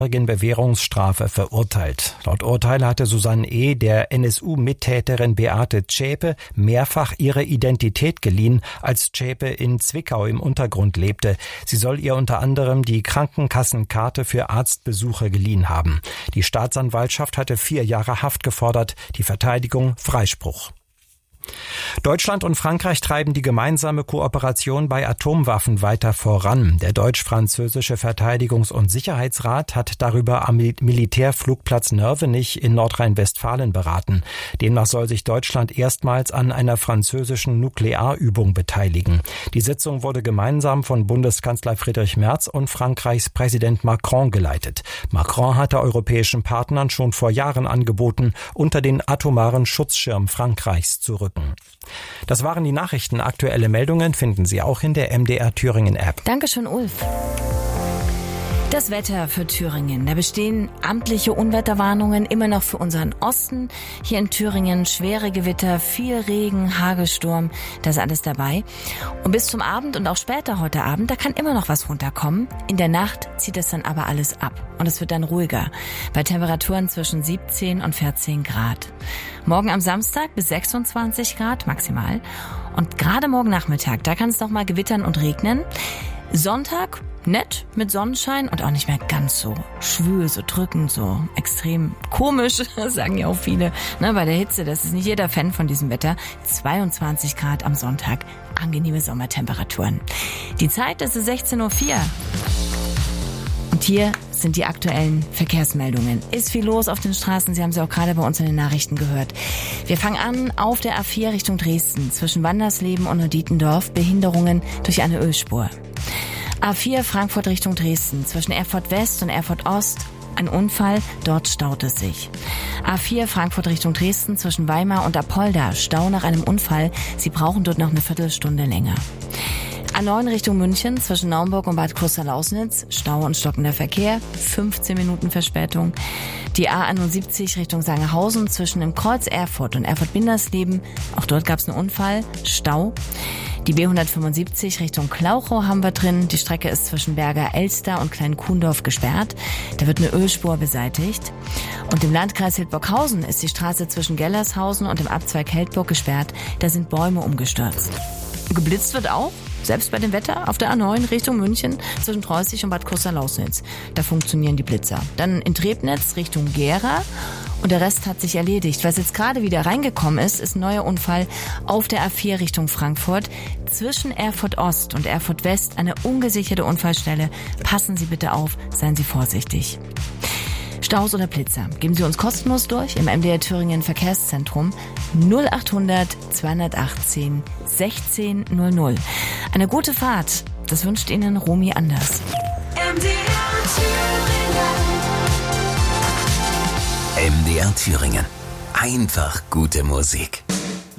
Bewährungsstrafe verurteilt. Laut Urteil hatte Susanne E. der NSU-Mittäterin Beate Zschäpe mehrfach ihre Identität geliehen, als Zschäpe in Zwickau im Untergrund lebte. Sie soll ihr unter anderem die Krankenkassenkarte für Arztbesuche geliehen haben. Die Staatsanwaltschaft hatte 4 Jahre Haft gefordert, die Verteidigung Freispruch. Deutschland und Frankreich treiben die gemeinsame Kooperation bei Atomwaffen weiter voran. Der deutsch-französische Verteidigungs- und Sicherheitsrat hat darüber am Militärflugplatz Nörvenich in Nordrhein-Westfalen beraten. Demnach soll sich Deutschland erstmals an einer französischen Nuklearübung beteiligen. Die Sitzung wurde gemeinsam von Bundeskanzler Friedrich Merz und Frankreichs Präsident Macron geleitet. Macron hatte europäischen Partnern schon vor Jahren angeboten, unter den atomaren Schutzschirm Frankreichs zu rücken. Das waren die Nachrichten. Aktuelle Meldungen finden Sie auch in der MDR Thüringen App. Dankeschön, Ulf. Das Wetter für Thüringen. Da bestehen amtliche Unwetterwarnungen immer noch für unseren Osten. Hier in Thüringen schwere Gewitter, viel Regen, Hagelsturm, das ist alles dabei. Und bis zum Abend und auch später heute Abend, da kann immer noch was runterkommen. In der Nacht zieht es dann aber alles ab und es wird dann ruhiger. Bei Temperaturen zwischen 17 und 14 Grad. Morgen am Samstag bis 26 Grad maximal. Und gerade morgen Nachmittag, da kann es noch mal gewittern und regnen. Sonntag nett mit Sonnenschein und auch nicht mehr ganz so schwül, so drückend, so extrem komisch, sagen ja auch viele, ne, bei der Hitze. Das ist nicht jeder Fan von diesem Wetter. 22 Grad am Sonntag, angenehme Sommertemperaturen. Die Zeit ist 16:04 Uhr. Und hier sind die aktuellen Verkehrsmeldungen. Ist viel los auf den Straßen, Sie haben sie auch gerade bei uns in den Nachrichten gehört. Wir fangen an auf der A4 Richtung Dresden, zwischen Wandersleben und Nuditendorf, Behinderungen durch eine Ölspur. A4 Frankfurt Richtung Dresden, zwischen Erfurt West und Erfurt Ost, ein Unfall, dort staut es sich. A4 Frankfurt Richtung Dresden, zwischen Weimar und Apolda, Stau nach einem Unfall, Sie brauchen dort noch eine Viertelstunde länger. A9 Richtung München, zwischen Naumburg und Bad Kloster-Lausnitz, Stau und stockender Verkehr, 15 Minuten Verspätung. Die A71 Richtung Sangerhausen, zwischen dem Kreuz Erfurt und Erfurt-Bindersleben, auch dort gab es einen Unfall, Stau. Die B175 Richtung Klauchau haben wir drin. Die Strecke ist zwischen Berger Elster und Klein-Kuhndorf gesperrt. Da wird eine Ölspur beseitigt. Und im Landkreis Hildburghausen ist die Straße zwischen Gellershausen und dem Abzweig Heldburg gesperrt. Da sind Bäume umgestürzt. Geblitzt wird auch, selbst bei dem Wetter, auf der A9 Richtung München zwischen Preußisch und Bad Kloster-Lausnitz. Da funktionieren die Blitzer. Dann in Trebnitz Richtung Gera. Und der Rest hat sich erledigt. Was jetzt gerade wieder reingekommen ist ein neuer Unfall auf der A4 Richtung Frankfurt. Zwischen Erfurt Ost und Erfurt West eine ungesicherte Unfallstelle. Passen Sie bitte auf, seien Sie vorsichtig. Staus oder Blitzer, geben Sie uns kostenlos durch im MDR Thüringen Verkehrszentrum 0800 218 1600. Eine gute Fahrt, das wünscht Ihnen Romy Anders. MDR Thüringen. Einfach gute Musik.